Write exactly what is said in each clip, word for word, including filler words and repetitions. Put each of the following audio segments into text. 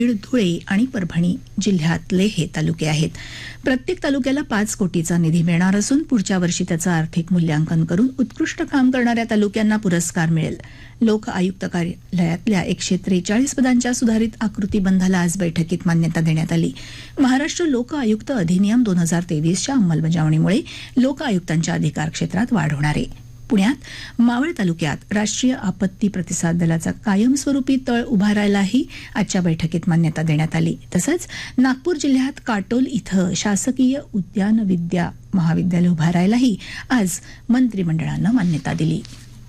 बीड, धुळे आणि परभणी जिल्ह्यातले हे तालुके आहेत. प्रत्येक तालुक्याला पाच कोटीचा निधी मिळणार असून पुढच्या वर्षी त्याचं आर्थिक मूल्यांकन करून उत्कृष्ट काम करणाऱ्या तालुक्यांना पुरस्कार मिळेल. लोक आयुक्त कार्यालयातल्या एकशे त्रेचाळीस पदांच्या सुधारित आकृतीबंधाला आज बैठकीत मान्यता देण्यात आली. महाराष्ट्र लोक आयुक्त अधिनियम दोन हजार तेवीसच्या अंमलबजावणीमुळे लोक आयुक्तांच्या अधिकार क्षेत्रात वाढ होणार आहे. पुण्यात मावळ तालुक्यात राष्ट्रीय आपत्ती प्रतिसाद दलाचा कायमस्वरूपी तळ उभारायलाही आजच्या बैठकीत मान्यता देण्यात आली. तसंच नागपूर जिल्ह्यात काटोल इथं शासकीय उद्यान विद्या महाविद्यालय उभारायलाही आज मंत्रिमंडळानं मान्यता दिली.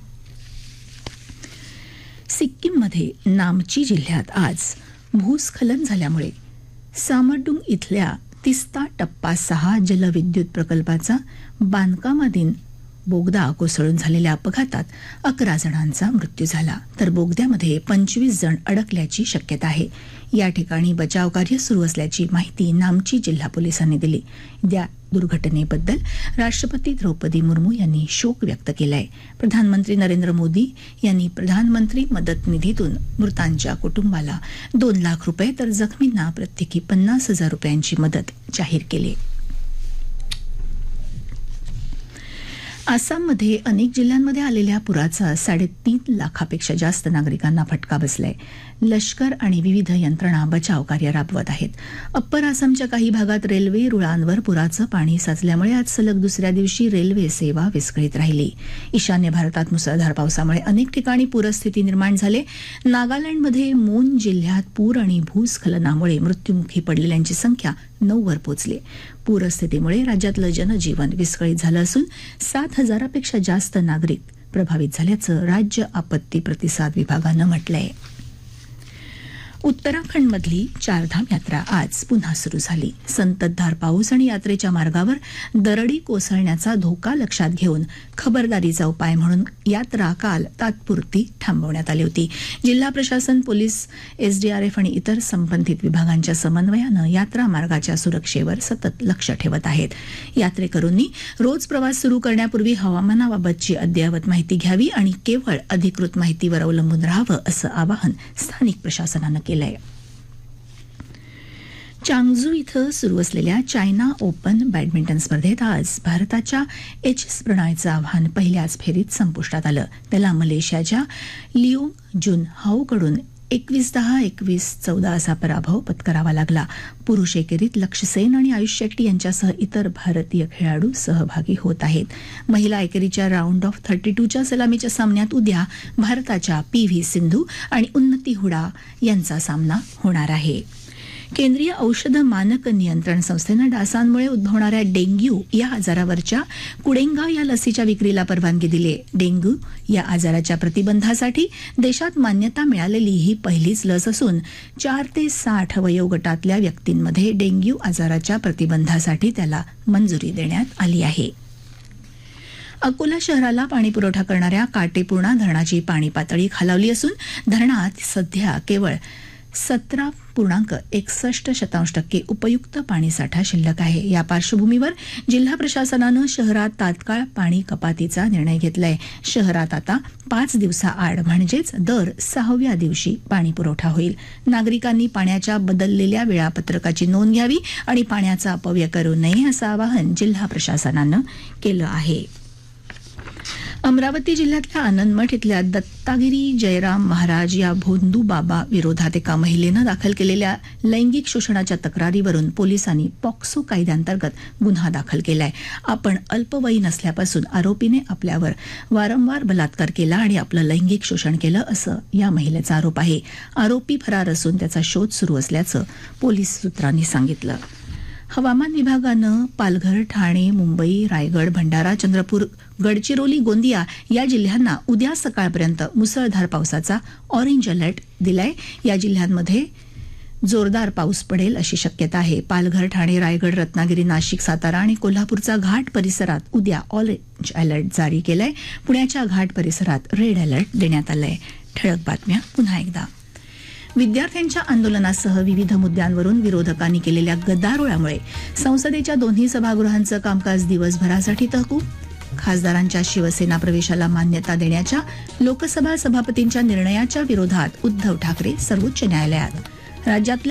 सिक्कीममध्ये नामची जिल्ह्यात आज भूस्खलन झाल्यामुळे सामडुंग इथल्या तिस्ता टप्पा सहा जलविद्युत प्रकल्पाचा बांधकामाधीन बोगदा कोसळून झालेल्या अपघातात अकरा जणांचा मृत्यू झाला, तर बोगद्यामध्ये पंचवीस जण अडकल्याची शक्यता आहे. या ठिकाणी बचाव कार्य सुरू असल्याची माहिती नामची जिल्हा पोलिसांनी दिली. या दुर्घटनेबद्दल राष्ट्रपती द्रौपदी मुर्मू यांनी शोक व्यक्त केलाय. प्रधानमंत्री नरेंद्र मोदी यांनी प्रधानमंत्री मदत निधीतून मृतांच्या कुटुंबाला दोन लाख रुपये तर जखमींना प्रत्येकी पन्नास हजार रुपयांची मदत जाहीर केली. आसाममध्ये अनेक जिल्ह्यांमध्ये आलेल्या पुराचा साडेतीन लाखापेक्षा जास्त नागरिकांना फटका बसलाय. लष्कर आणि विविध यंत्रणा बचाव कार्य राबवत आहेत. अप्पर आसामच्या काही भागात रेल्वे रुळांवर पुराचं पाणी साचल्यामुळे आज सलग दुसऱ्या दिवशी रेल्वे सेवा विस्कळीत राहिली. ईशान्य भारतात मुसळधार पावसामुळे अनेक ठिकाणी पूरस्थिती निर्माण झाली. नागालँडमध्ये मोन जिल्ह्यात पूर आणि भूस्खलनामुळे मृत्युमुखी पडलेल्यांची संख्या नऊ वर पोहोचली. पूरस्थितीमुळे राज्यातलं जनजीवन विस्कळीत झालं असून सात हजारापेक्षा जास्त नागरिक प्रभावित झाल्याचं राज्य आपत्ती प्रतिसाद विभागानं म्हटलंय. उत्तराखंडमधली चारधाम यात्रा आज पुन्हा सुरू झाली. संततधार पाऊस आणि यात्रेच्या मार्गावर दरडी कोसळण्याचा धोका लक्षात घेऊन खबरदारीचा उपाय म्हणून यात्रा काल तात्पुरती थांबवण्यात आली होती. जिल्हा प्रशासन, पोलीस, एसडीआरएफ आणि इतर संबंधित विभागांच्या समन्वयानं यात्रा मार्गाच्या सुरक्षेवर सतत लक्ष ठेवत आहेत. यात्रेकरूंनी रोज प्रवास सुरू करण्यापूर्वी हवामानाबाबतची अद्ययावत माहिती घ्यावी आणि केवळ अधिकृत माहितीवर अवलंबून राहावं असं आवाहन स्थानिक प्रशासनानं केलं. चांगझू इथं सुरू असलेल्या चायना ओपन बॅडमिंटन स्पर्धेत आज भारताच्या एच एस प्रणॉयचं आव्हान पहिल्याच फेरीत संपुष्टात आलं. त्याला मलेशियाच्या लिओंग जुन हाऊकडून एकवीस दहा एकवीस चौदा असा पराभव पत्करावा लागला. पुरुष एकेरीत लक्ष्य सेन आणि आयुष शेट्टी यांच्यासह इतर भारतीय खेळाडू सहभागी होत आहेत. महिला एकेरीच्या राऊंड ऑफ थर्टी टूच्या सलामीच्या सामन्यात उद्या भारताच्या पी व्ही सिंधू आणि उन्नती हुडा यांचा सामना होणार आहे. केंद्रीय औषध मानक नियंत्रण संस्थेनं डासांमुळे उद्भवणाऱ्या डेंग्यू या आजारावरच्या कुडेंगा या लसीच्या विक्रीला परवानगी दिली. डेंग्यू या आजाराच्या प्रतिबंधासाठी देशात मान्यता मिळालेली ही पहिलीच लस असून चार ते साठ वयोगटातल्या व्यक्तींमध्ये डेंग्यू आजाराच्या प्रतिबंधासाठी त्याला मंजुरी देण्यात आली आहे. अकोला शहराला पाणीपुरवठा करणाऱ्या काटेपूर्णा धरणाची पाणी पातळी खालावली असून धरणात सध्या केवळ सतरा पूर्णांक एकसष्ट शतांश टक्के उपयुक्त पाणीसाठा शिल्लक आहे. या पार्श्वभूमीवर जिल्हा प्रशासनानं शहरात तात्काळ पाणी कपातीचा निर्णय घेतलाय. शहरात आता पाच दिवसाआड म्हणजेच दर सहाव्या दिवशी पाणी पुरवठा होईल. नागरिकांनी पाण्याच्या बदललेल्या वेळापत्रकाची नोंद घ्यावी आणि पाण्याचा अपव्यय करू नये असं आवाहन जिल्हा प्रशासनानं केलं आहे. अमरावती जिल्ह्यातल्या आनंदमठ इथल्या दत्तागिरी जयराम महाराज या भोंदू बाबा विरोधात एका महिलेनं दाखल केलेल्या लैंगिक शोषणाच्या तक्रारीवरून पोलिसांनी पॉक्सो कायद्याअंतर्गत गुन्हा दाखल केलाय. आपण अल्पवयीन असल्यापासून आरोपीने आपल्यावर वारंवार बलात्कार केला आणि आपलं लैंगिक शोषण केलं असं या महिलेचा आरोप आहे. आरोपी फरार असून त्याचा शोध सुरू असल्याचं पोलीस सूत्रांनी सांगितलं. हवामान विभागानं पालघर, ठाणे, मुंबई, रायगड, भंडारा, चंद्रपूर, गडचिरोली, गोंदिया या जिल्ह्यांना उद्या सकाळपर्यंत मुसळधार पावसाचा ऑरेंज अलर्ट दिलाय. या जिल्ह्यांमध्ये जोरदार पाऊस पडेल अशी शक्यता आहे. पालघर, ठाणे, रायगड, रत्नागिरी, नाशिक, सातारा आणि कोल्हापूरचा घाट परिसरात उद्या ऑरेंज अलर्ट जारी केलाय. पुण्याच्या घाट परिसरात रेड अलर्ट देण्यात आलाय. ठळक बातम्या पुन्हा एकदा. विद्यार्थ्यांच्या आंदोलनासह विविध मुद्द्यांवरून विरोधकांनी केलेल्या गदारोळामुळे संसदेच्या दोन्ही सभागृहांचं कामकाज दिवसभरासाठी तहकूब. खासदारांच्या शिवसेना प्रवेशाला मान्यता देण्याच्या लोकसभा सभापतींच्या निर्णयाच्या विरोधात उद्धव ठाकरे सर्वोच्च न्यायालयात. राज्यातल्या